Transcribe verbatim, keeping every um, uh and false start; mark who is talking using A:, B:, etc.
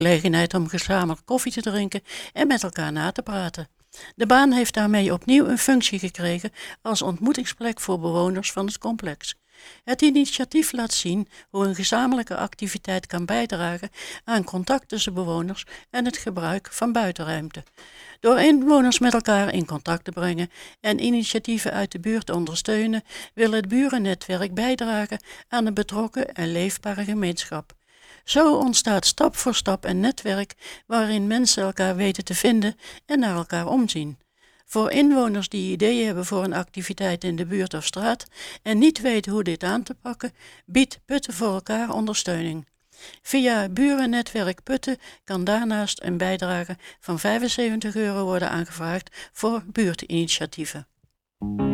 A: gelegenheid om gezamenlijk koffie te drinken en met elkaar na te praten. De baan heeft daarmee opnieuw een functie gekregen als ontmoetingsplek voor bewoners van het complex. Het initiatief laat zien hoe een gezamenlijke activiteit kan bijdragen aan contact tussen bewoners en het gebruik van buitenruimte. Door inwoners met elkaar in contact te brengen en initiatieven uit de buurt te ondersteunen, wil het burennetwerk bijdragen aan een betrokken en leefbare gemeenschap. Zo ontstaat stap voor stap een netwerk waarin mensen elkaar weten te vinden en naar elkaar omzien. Voor inwoners die ideeën hebben voor een activiteit in de buurt of straat en niet weten hoe dit aan te pakken, biedt Putten voor elkaar ondersteuning. Via Burennetwerk Putten kan daarnaast een bijdrage van vijfenzeventig euro worden aangevraagd voor buurtinitiatieven.